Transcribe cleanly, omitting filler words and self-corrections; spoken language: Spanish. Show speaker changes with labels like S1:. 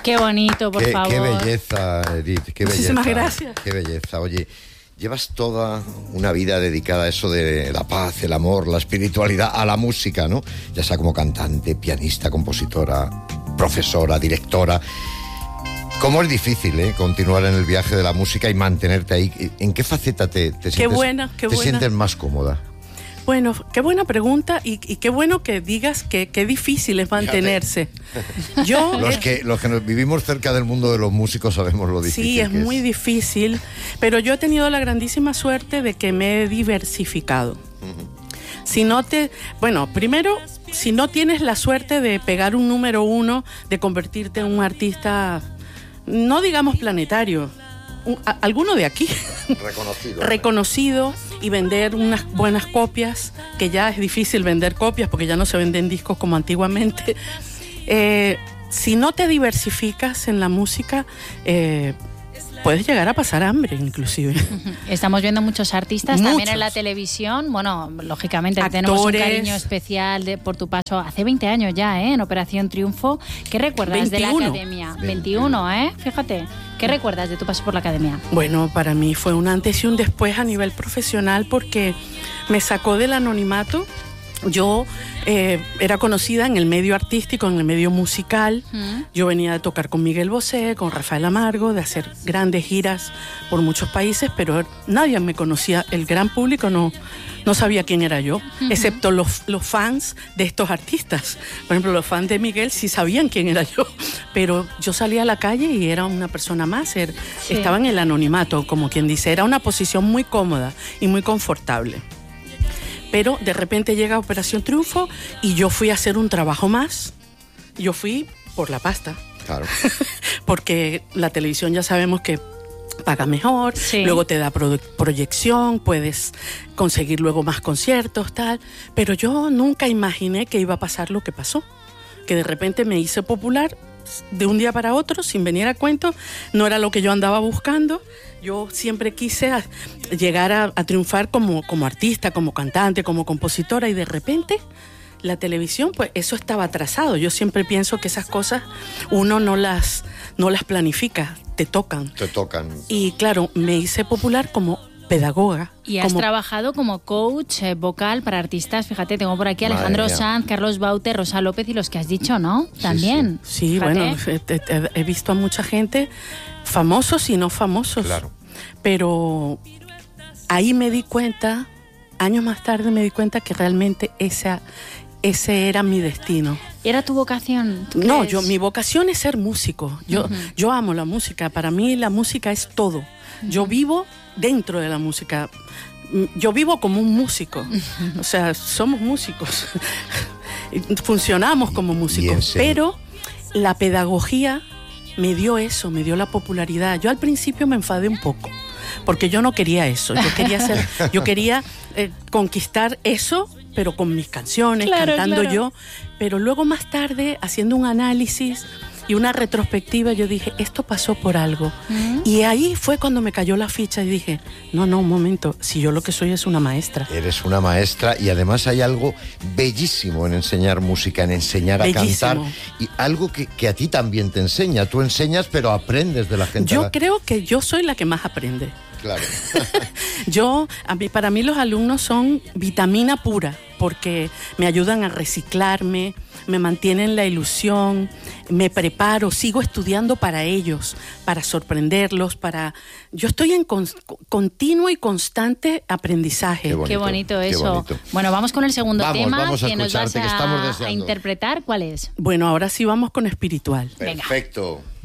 S1: Qué bonito, por favor.
S2: Qué belleza, Edith, qué belleza.
S3: Muchísimas gracias.
S2: Qué belleza. Oye, llevas toda una vida dedicada a eso de la paz, el amor, la espiritualidad, a la música, ¿no? Ya sea como cantante, pianista, compositora, profesora, directora. ¿Cómo es difícil, continuar en el viaje de la música y mantenerte ahí? ¿En qué faceta te sientes más cómoda?
S3: Bueno, qué buena pregunta y qué bueno que digas que qué difícil es mantenerse.
S2: Los que nos vivimos cerca del mundo de los músicos sabemos lo difícil.
S3: Sí, es muy difícil, pero yo he tenido la grandísima suerte de que me he diversificado. Primero, si no tienes la suerte de pegar un número 1, de convertirte en un artista, no digamos planetario, alguno de aquí, reconocido y vender unas buenas copias, que ya es difícil vender copias porque ya no se venden discos como antiguamente. Si no te diversificas en la música, puedes llegar a pasar hambre, inclusive.
S1: Estamos viendo muchos artistas también en la televisión. Bueno, lógicamente actores. Tenemos un cariño especial por tu paso hace 20 años ya, en Operación Triunfo. ¿Qué recuerdas 21. De la Academia? 21, fíjate. ¿Qué recuerdas de tu paso por la Academia?
S3: Bueno, para mí fue un antes y un después a nivel profesional porque me sacó del anonimato. Yo era conocida en el medio artístico, en el medio musical. Yo venía de tocar con Miguel Bosé, con Rafael Amargo, de hacer grandes giras por muchos países, pero nadie me conocía. El gran público no sabía quién era yo, excepto los fans de estos artistas. Por ejemplo, los fans de Miguel sí sabían quién era yo, pero yo salía a la calle y era una persona más. Estaba en el anonimato, como quien dice. Era una posición muy cómoda y muy confortable. Pero de repente llega Operación Triunfo y yo fui a hacer un trabajo más. Yo fui por la pasta.
S2: Claro.
S3: Porque la televisión ya sabemos que paga mejor, luego te da proyección, puedes conseguir luego más conciertos, tal. Pero yo nunca imaginé que iba a pasar lo que pasó. Que de repente me hice popular de un día para otro, sin venir a cuento. No era lo que yo andaba buscando. Yo siempre quise llegar a triunfar como artista, como cantante, como compositora, y de repente la televisión, pues eso estaba atrasado. Yo siempre pienso que esas cosas uno no las planifica, te tocan. Y claro, me hice popular como pedagoga.
S1: Y has trabajado como coach vocal para artistas. Fíjate, tengo por aquí a Alejandro Sanz, Carlos Baute, Rosa López y los que has dicho, ¿no? También.
S3: Sí, bueno, he visto a mucha gente, famosos y no famosos.
S2: Claro.
S3: Pero ahí me di cuenta, años más tarde me di cuenta que realmente ese era mi destino.
S1: ¿Era tu vocación?
S3: No, mi vocación es ser músico. Yo amo la música. Para mí la música es todo. Yo vivo dentro de la música. Yo vivo como un músico. O sea, somos músicos. Funcionamos como músicos. Pero la pedagogía me dio eso, me dio la popularidad. Yo al principio me enfadé un poco, porque yo no quería eso. Yo quería conquistar eso, pero con mis canciones, cantando yo. Pero luego más tarde, haciendo un análisis y una retrospectiva, yo dije, esto pasó por algo. Y ahí fue cuando me cayó la ficha y dije, no, un momento, si yo lo que soy es una maestra.
S2: Eres una maestra y además hay algo bellísimo en enseñar música, en enseñar a cantar. Y algo que a ti también te enseña. Tú enseñas, pero aprendes de la gente.
S3: Yo creo que yo soy la que más aprende.
S2: Claro.
S3: Para mí los alumnos son vitamina pura, porque me ayudan a reciclarme, me mantienen la ilusión, me preparo, sigo estudiando para ellos, para sorprenderlos, yo estoy en continuo y constante aprendizaje.
S1: Qué bonito eso. Qué bonito. Bueno, vamos con el segundo tema que nos vas a interpretar. ¿Cuál es?
S3: Bueno, ahora sí vamos con espiritual.
S2: Perfecto.
S1: Venga.